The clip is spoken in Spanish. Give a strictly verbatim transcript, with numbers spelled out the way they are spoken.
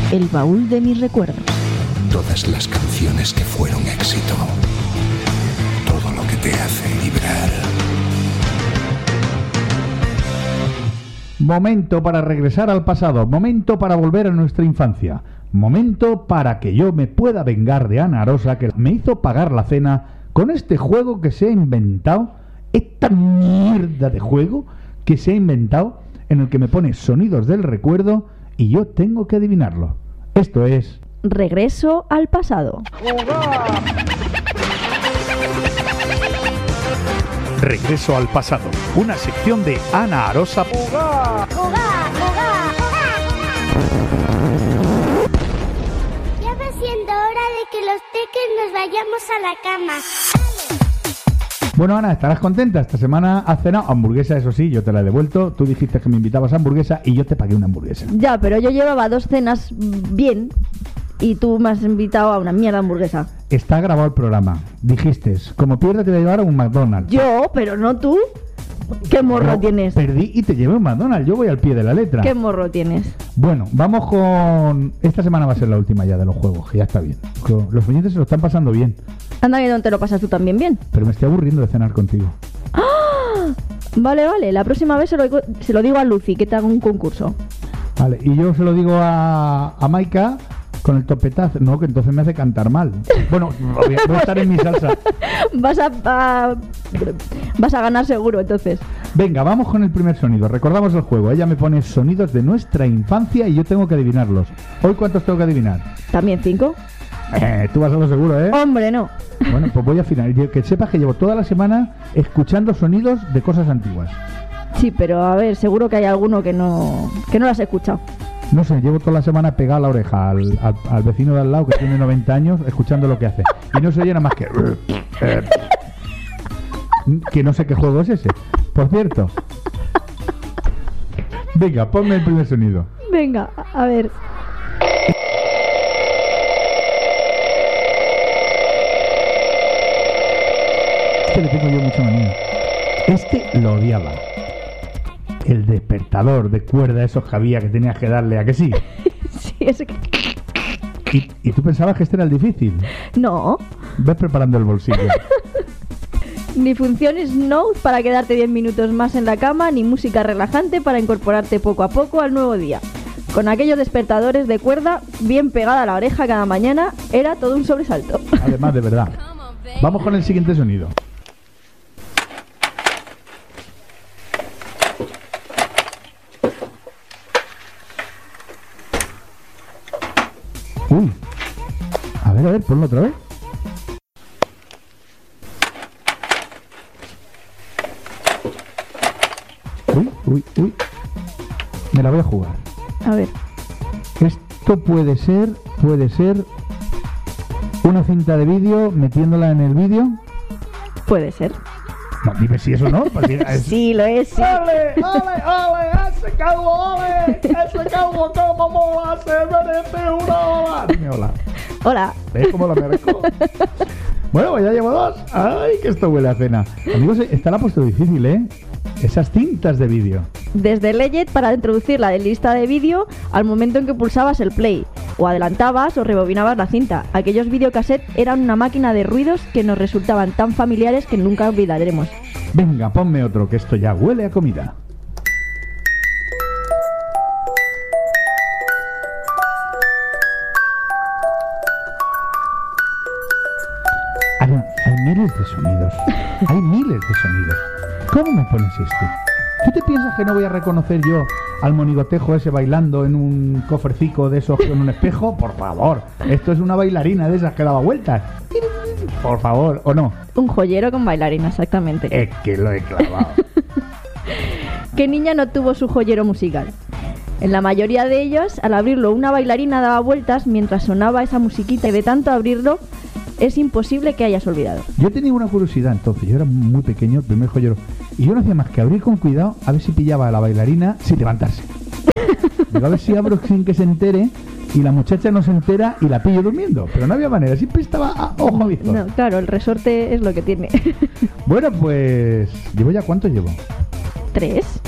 El baúl de mis recuerdos. Todas las canciones que fueron éxito. Todo lo que te hace vibrar. Momento para regresar al pasado. Momento para volver a nuestra infancia. Momento para que yo me pueda vengar de Ana Arosa, que me hizo pagar la cena con este juego que se ha inventado. Esta mierda de juego que se ha inventado, en el que me pone sonidos del recuerdo y yo tengo que adivinarlo. Esto es... Regreso al pasado. Regreso al pasado. Una sección de Ana Arosa. ¡Jugar! ¡Jugar! ¡Jugar! Ya va siendo hora de que los peques nos vayamos a la cama. Bueno, Ana, estarás contenta. Esta semana has cenado hamburguesa, eso sí, yo te la he devuelto. Tú dijiste que me invitabas a hamburguesa y yo te pagué una hamburguesa. Ya, pero yo llevaba dos cenas bien y tú me has invitado a una mierda hamburguesa. Está grabado el programa. Dijiste, como pierda te voy a llevar a un McDonald's. Yo, pero no tú. ¿Qué morro No, tienes? Perdí y te llevé a un McDonald's. Yo voy al pie de la letra. ¿Qué morro tienes? Bueno, vamos con... Esta semana va a ser la última ya de los juegos, que ya está bien. Los oyentes se lo están pasando bien. Anda, que no te lo pasas tú también bien. Pero me estoy aburriendo de cenar contigo. ¡Ah! Vale, vale. La próxima vez se lo, digo, se lo digo a Lucy, que te haga un concurso. Vale, y yo se lo digo a, a Maika con el topetazo. No, que entonces me hace cantar mal. Bueno, voy a, voy a estar en mi salsa. Vas a, a... Vas a ganar seguro, entonces. Venga, vamos con el primer sonido. Recordamos el juego. Ella me pone sonidos de nuestra infancia y yo tengo que adivinarlos. ¿Hoy cuántos tengo que adivinar? ¿También cinco? Eh, tú vas a lo seguro, ¿eh? Hombre, no. Bueno, pues voy a afinar. Que sepas que llevo toda la semana escuchando sonidos de cosas antiguas. Sí, pero a ver, seguro que hay alguno que no que no lo has escuchado. No sé, llevo toda la semana pegada la oreja al, al, al vecino de al lado que tiene noventa años escuchando lo que hace. Y no se oye nada más que... que no sé qué juego es ese. Por cierto. Venga, ponme el primer sonido. Venga, a ver. Este le tengo yo mucha manía. Este lo odiaba. El despertador de cuerda, esos que había que tenías que darle, ¿a que sí? Sí, ese que... ¿Y, ¿Y tú pensabas que este era el difícil? No. Ves preparando el bolsillo. Ni funciones Note para quedarte diez minutos más en la cama, ni música relajante para incorporarte poco a poco al nuevo día. Con aquellos despertadores de cuerda bien pegada a la oreja cada mañana, era todo un sobresalto. Además, de verdad. Vamos con el siguiente sonido. Uy. A ver, a ver, ponlo otra vez. Uy, uy, uy. Me la voy a jugar. A ver. Esto puede ser, puede ser una cinta de vídeo metiéndola en el vídeo. Puede ser. No, dime si eso no. Es... Sí, lo es, sí. ¡Ole, ole, ole! ¡Ese calvo, ole! ¡Ese calvo como mola! ¡Se merece una ola! Dime hola. Hola. ¿Ves cómo la merezco? Bueno, pues ya llevo dos. ¡Ay, que esto huele a cena! Amigos, esta la ha puesto difícil, ¿eh? Esas cintas de vídeo. Desde Legend para introducir la lista de vídeo al momento en que pulsabas el play. O adelantabas o rebobinabas la cinta. Aquellos videocassettes eran una máquina de ruidos que nos resultaban tan familiares que nunca olvidaremos. Venga, ponme otro, que esto ya huele a comida. Hay, hay miles de sonidos. Hay miles de sonidos. ¿Cómo me pones este? ¿Tú te piensas que no voy a reconocer yo al monigotejo ese bailando en un cofrecico de esos con un espejo? Por favor, esto es una bailarina de esas que daba vueltas. Por favor, ¿o no? Un joyero con bailarina, exactamente. Es que lo he clavado. ¿Qué niña no tuvo su joyero musical? En la mayoría de ellos, al abrirlo, una bailarina daba vueltas mientras sonaba esa musiquita y de tanto abrirlo, es imposible que hayas olvidado. Yo tenía una curiosidad entonces, yo era muy pequeño, el primer joyero, y yo no hacía más que abrir con cuidado a ver si pillaba a la bailarina sin levantarse. Digo, a ver si abro sin que se entere y la muchacha no se entera y la pillo durmiendo, pero no había manera, siempre estaba a ojo abierto. No, claro, el resorte es lo que tiene. Bueno, pues... ¿Llevo ya cuánto llevo? ¿Tres?